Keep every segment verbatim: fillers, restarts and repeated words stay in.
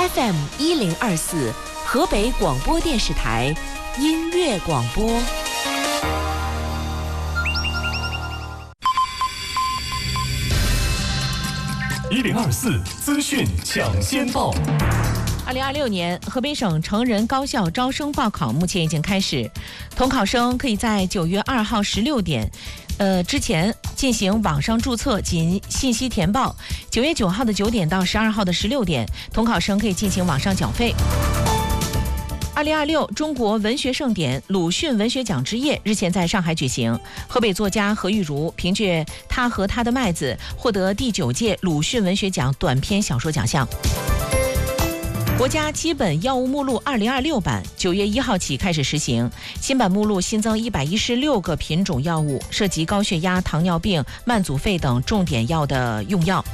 F M 一零二四，河北广播电视台音乐广播。 一零二四资讯抢先报。 二零二六年河北省成人高校招生报考目前已经开始，统考生可以在九月二号十六点，呃之前进行网上注册及信息填报。九月九号的九点到十二号的十六点，统考生可以进行网上缴费。二零二六中国文学盛典鲁迅文学奖之夜日前在上海举行，河北作家何玉茹凭借《他和他的麦子》获得第九届鲁迅文学奖短篇小说奖项。国家基本药物目录二零二六版九月一号起开始实行，新版目录新增一百一十六个品种药物，涉及高血压、糖尿病、慢阻肺等重点药的用药。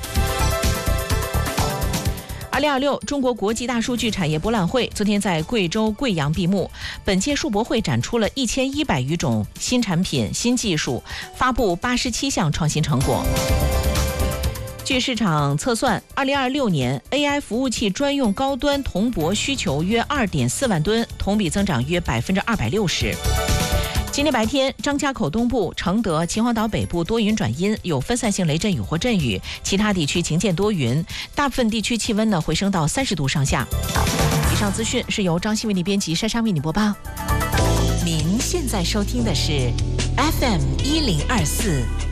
二零二六中国国际大数据产业博览会昨天在贵州贵阳闭幕。本届数博会展出了一千一百余种新产品、新技术，发布八十七项创新成果。据市场测算，二零二六年 A I 服务器专用高端铜箔需求约二点四万吨，同比增长约百分之二百六十。今天白天，张家口东部、承德、秦皇岛北部多云转阴，有分散性雷阵雨或阵雨，其他地区晴间多云，大部分地区气温呢回升到三十度上下。以上资讯是由张希为你编辑，珊珊为你播报。 您现在收听的是 F M 一零二四